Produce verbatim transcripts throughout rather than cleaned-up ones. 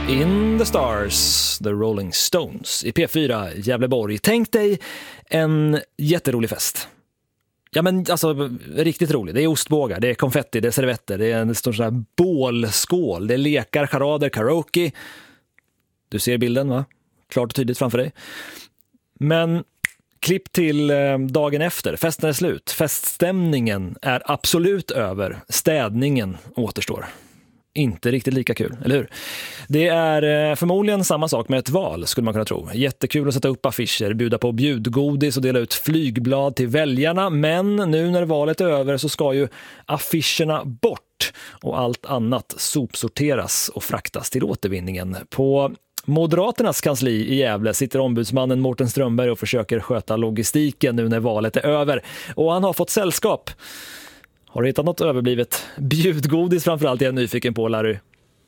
In the Stars, The Rolling Stones i P fyra Gävleborg. Tänk dig en jätterolig fest. Ja men alltså riktigt rolig. Det är ostbågar, det är konfetti, det är servetter, det är en stor sån här bålskål, det är lekar, charader, karaoke. Du ser bilden va? Klart och tydligt framför dig. Men klipp till eh, dagen efter. Festen är slut. Feststämningen är absolut över. Städningen återstår. Inte riktigt lika kul, eller hur? Det är eh, förmodligen samma sak med ett val, skulle man kunna tro. Jättekul att sätta upp affischer, bjuda på bjudgodis och dela ut flygblad till väljarna. Men nu när valet är över så ska ju affischerna bort och allt annat sopsorteras och fraktas till återvinningen. På Moderaternas kansli i Gävle sitter ombudsmannen Mårten Strömberg och försöker sköta logistiken nu när valet är över. Och han har fått sällskap. Har du hittat något överblivet bjudgodis framförallt är jag nyfiken på, Larry?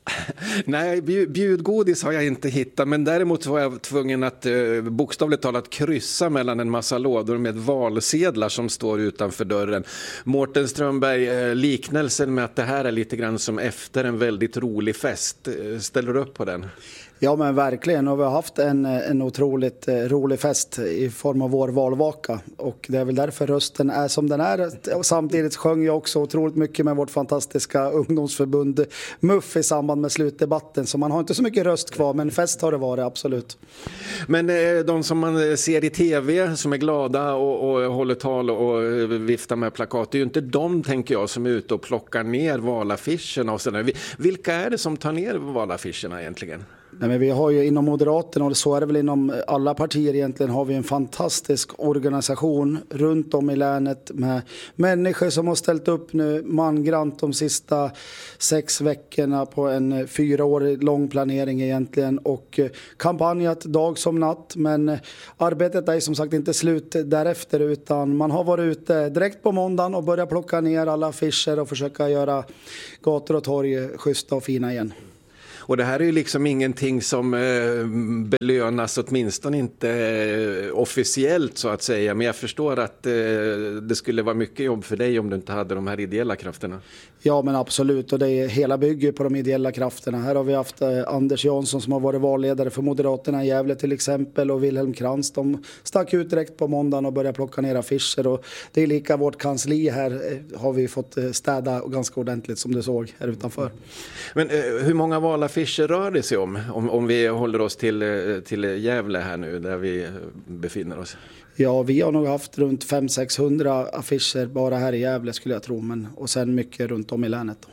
Nej, bjudgodis har jag inte hittat, men däremot var jag tvungen att eh, bokstavligt talat kryssa mellan en massa lådor med valsedlar som står utanför dörren. Mårten Strömberg, eh, liknelsen med att det här är lite grann som efter en väldigt rolig fest. Ställer du upp på den? Ja men verkligen, och vi har haft en, en otroligt eh, rolig fest i form av vår valvaka och det är väl därför rösten är som den är. Och samtidigt sjöng jag också otroligt mycket med vårt fantastiska ungdomsförbund M U F i samband med slutdebatten, så man har inte så mycket röst kvar, men fest har det varit absolut. Men eh, de som man ser i tv som är glada och, och håller tal och viftar med plakat, det är ju inte de, tänker jag, som är ute och plockar ner valaffischerna och sådär. Vilka är det som tar ner valaffischerna egentligen? Nej, men vi har ju inom Moderaterna, och så är det väl inom alla partier egentligen, har vi en fantastisk organisation runt om i länet med människor som har ställt upp nu mangrant de sista sex veckorna på en fyra år lång planering egentligen och kampanjat dag som natt. Men arbetet är som sagt inte slut därefter, utan man har varit ute direkt på måndagen och börjat plocka ner alla affischer och försöka göra gator och torg schyssta och fina igen. Och det här är ju liksom ingenting som eh, belönas, åtminstone inte eh, officiellt så att säga. Men jag förstår att eh, det skulle vara mycket jobb för dig om du inte hade de här ideella krafterna. Ja men absolut, och det är hela bygger på de ideella krafterna. Här har vi haft eh, Anders Jansson som har varit valledare för Moderaterna i Gävle till exempel, och Wilhelm Krantz. De stack ut direkt på måndagen och började plocka ner affischer, och det är lika vårt kansli här eh, har vi fått eh, städa ganska ordentligt som du såg här utanför. Men eh, hur många valaffischer rör det sig om, om om vi håller oss till, till Gävle här nu där vi befinner oss? Ja, vi har nog haft runt fem till sexhundra affischer bara här i Gävle skulle jag tro, men, och sen mycket runt om i länet då.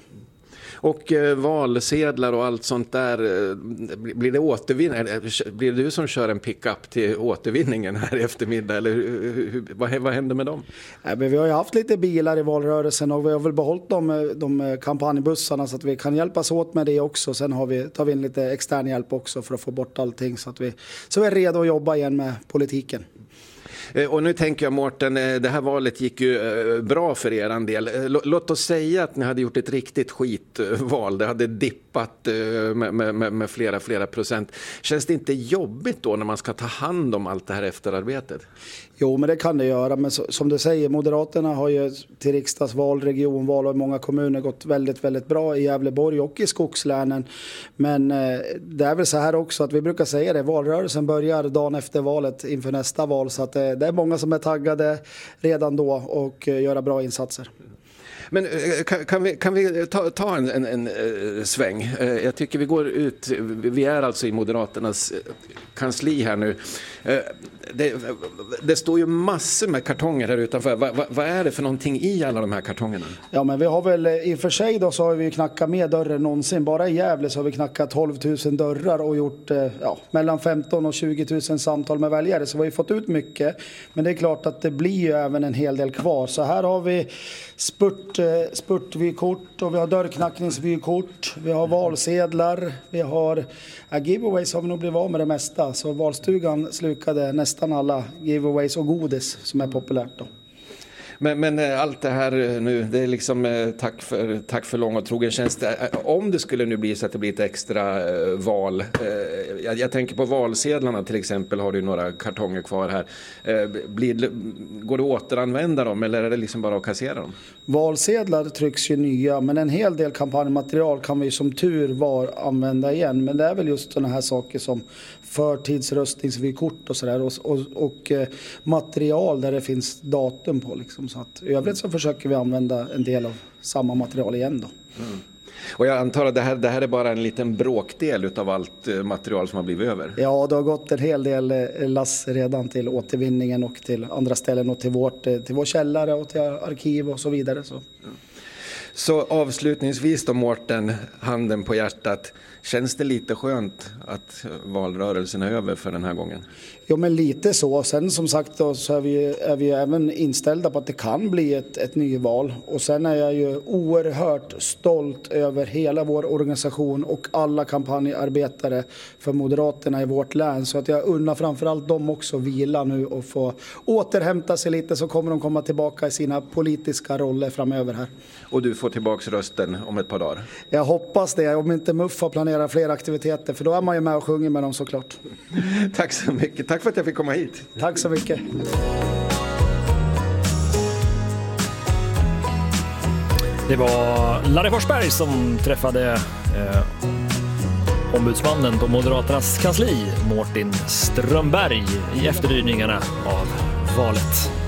Och eh, valsedlar och allt sånt där, eh, blir det återvinning? Blir det du som kör en pickup till återvinningen här i eftermiddag? Eller hur, hur, vad, vad händer med dem? Ja, men vi har ju haft lite bilar i valrörelsen och vi har väl behållit de, de kampanjbussarna så att vi kan hjälpas åt med det också. Sen har vi, tar vi in lite extern hjälp också för att få bort allting så att vi, så vi är redo att jobba igen med politiken. Och nu tänker jag, Mårten, det här valet gick ju bra för er en del. Låt oss säga att ni hade gjort ett riktigt skitval. Det hade dippat med, med, med flera, flera procent. Känns det inte jobbigt då när man ska ta hand om allt det här efterarbetet? Jo, men det kan det göra. Men så, som du säger, Moderaterna har ju till riksdagsval, regionval och i många kommuner gått väldigt, väldigt bra i Gävleborg och i skogslänen. Men eh, det är väl så här också att vi brukar säga det. Valrörelsen börjar dagen efter valet inför nästa val. Så att eh, det är många som är taggade redan då och eh, göra bra insatser. Men kan, kan vi, kan vi ta, ta en, en, en uh, sväng? Uh, jag tycker vi går ut, vi är alltså i Moderaternas kansli här nu. Uh, det, det står ju massor med kartonger här utanför. Va, va, vad är det för någonting i alla de här kartongerna? Ja, men vi har väl i och för sig då så har vi knackat mer dörrar någonsin. Bara i Gävle så har vi knackat tolv tusen dörrar och gjort ja, mellan femton och tjugo tusen samtal med väljare. Så vi har ju fått ut mycket. Men det är klart att det blir ju även en hel del kvar. Så här har vi spurt, spurtvykort och vi har dörrknackningsvykort. Vi har valsedlar. Vi har ja, giveaways har vi nog blivit av med det mesta. Så valstugan slukade nästan alla giveaways och godis som är populärt då. Men, men allt det här nu, det är liksom tack för, tack för lång och trogen tjänst. Om det skulle nu bli så att det blir ett extra val, jag, jag tänker på valsedlarna till exempel, har du några kartonger kvar här. Blir, går det att återanvända dem eller är det liksom bara att kassera dem? Valsedlar trycks ju nya, men en hel del kampanjmaterial kan vi som tur var använda igen. Men det är väl just sådana här saker som förtidsröstningsvykort och sådär och, och, och material där det finns datum på liksom. Så att i övrigt så försöker vi använda en del av samma material igen då. Mm. Och jag antar att det här, det här är bara en liten bråkdel av allt material som har blivit över? Ja, det har gått en hel del lass redan till återvinningen och till andra ställen och till, vårt, till vår källare och till arkiv och så vidare. Så. Mm. Så avslutningsvis då, Mårten, handen på hjärtat. Känns det lite skönt att valrörelsen är över för den här gången? Jo, men lite så. Sen som sagt då, så är vi, är vi även inställda på att det kan bli ett, ett nyval. Och sen är jag ju oerhört stolt över hela vår organisation och alla kampanjarbetare för Moderaterna i vårt län. Så att jag unnar framförallt dem också vila nu och få återhämta sig lite, så kommer de komma tillbaka i sina politiska roller framöver här. Och du får tillbaka rösten om ett par dagar? Jag hoppas det, om inte M U F har planerat fler aktiviteter, för då är man ju med och sjunger med dem såklart. Tack så mycket. Tack för att jag fick komma hit. Tack så mycket. Det var Larry Forsberg som träffade eh, ombudsmannen på Moderaternas kansli, Mårten Strömberg, i efterdyningarna av valet.